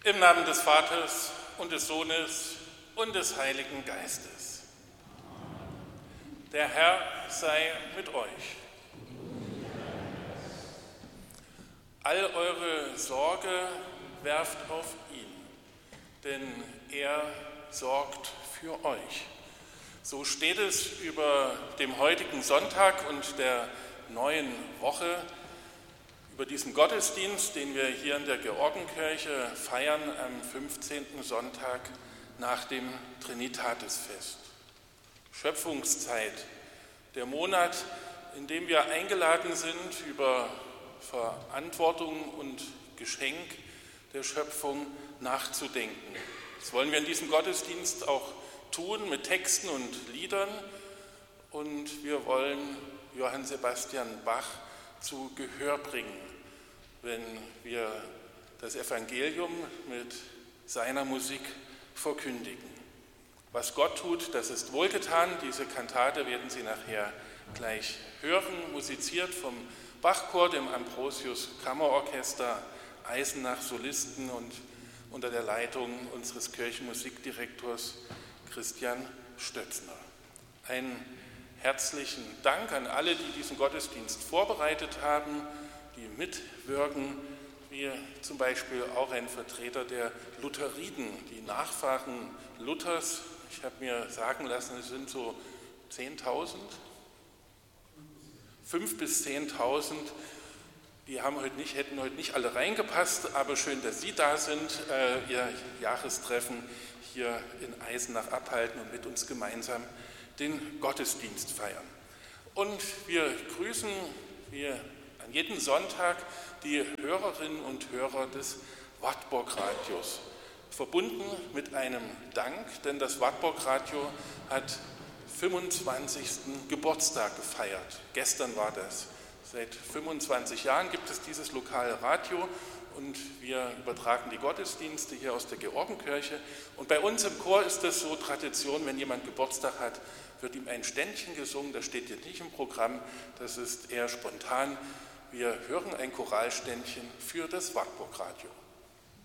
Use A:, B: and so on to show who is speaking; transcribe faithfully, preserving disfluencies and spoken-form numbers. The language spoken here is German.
A: Im Namen des Vaters und des Sohnes und des Heiligen Geistes. Der Herr sei mit euch. All eure Sorge werft auf ihn, denn er sorgt für euch. So steht es über dem heutigen Sonntag und der neuen Woche, über diesen Gottesdienst, den wir hier in der Georgenkirche feiern am fünfzehnten Sonntag nach dem Trinitatisfest. Schöpfungszeit, der Monat, in dem wir eingeladen sind, über Verantwortung und Geschenk der Schöpfung nachzudenken. Das wollen wir in diesem Gottesdienst auch tun mit Texten und Liedern, und wir wollen Johann Sebastian Bach zu Gehör bringen, wenn wir das Evangelium mit seiner Musik verkündigen. Was Gott tut, das ist wohlgetan. Diese Kantate werden Sie nachher gleich hören, musiziert vom Bachchor, dem Ambrosius Kammerorchester, Eisenach Solisten und unter der Leitung unseres Kirchenmusikdirektors Christian Stötzner. Einen herzlichen Dank an alle, die diesen Gottesdienst vorbereitet haben, die mitwirken, wie zum Beispiel auch ein Vertreter der Lutheriden, die Nachfahren Luthers. Ich habe mir sagen lassen, es sind so zehntausend, fünf bis zehntausend. Die haben heute nicht, hätten heute nicht alle reingepasst, aber schön, dass Sie da sind, äh, Ihr Jahrestreffen hier in Eisenach abhalten und mit uns gemeinsam den Gottesdienst feiern. Und wir grüßen wie an jedem Sonntag die Hörerinnen und Hörer des Wartburg-Radios, verbunden mit einem Dank, denn das Wartburg-Radio hat fünfundzwanzigsten Geburtstag gefeiert. Gestern war das. Seit fünfundzwanzig Jahren gibt es dieses lokale Radio und wir übertragen die Gottesdienste hier aus der Georgenkirche. Und bei uns im Chor ist das so Tradition, wenn jemand Geburtstag hat, wird ihm ein Ständchen gesungen. Das steht jetzt nicht im Programm, das ist eher spontan. Wir hören ein Choralständchen für das Wartburg-Radio.